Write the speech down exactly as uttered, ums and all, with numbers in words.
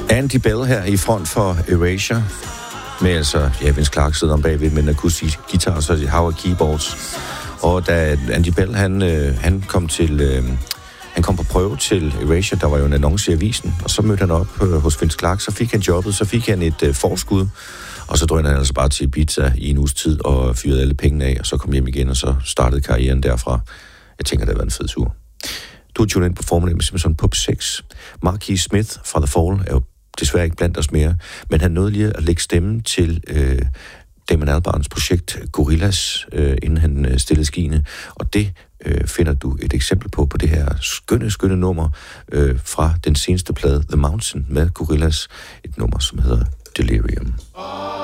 Andy Bell her i front for Erasure, med altså, ja, Vince Clarke sidder om bagved med en akustisk guitar, så det Howard Keyboards. Og da Andy Bell, han, øh, han kom til... Øh, han kom på prøve til Erasure, der var jo en annonce i avisen, og så mødte han op øh, hos Vince Clarke, så fik han jobbet, så fik han et øh, forskud, og så drønede han altså bare til Ibiza i en uges tid, og fyrede alle pengene af, og så kom hjem igen, og så startede karrieren derfra. Jeg tænker, det har været en fed tur. Du er tunet ind på Formel med Simpson på seks. Marquis Smith fra The Fall er jo desværre ikke blandt os mere, men han nåede lige at lægge stemmen til øh, Damon Albarns projekt Gorillaz, øh, inden han øh, stillede skiene, og det øh, finder du et eksempel på, på det her skønne, skønne nummer øh, fra den seneste plade The Mountain med Gorillaz, et nummer, som hedder Delirium.